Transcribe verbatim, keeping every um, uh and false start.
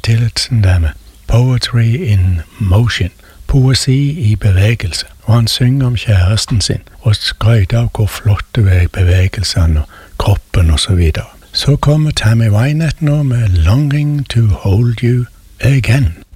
Tillotsen der med Poetry in Motion, poesi i bevegelse, og han synger om kjæresten sin, og skrøyter av hvor flott du er i bevegelsene og kroppen og så videre. Så kommer Tammy Wynette nå med Longing to Hold You Again.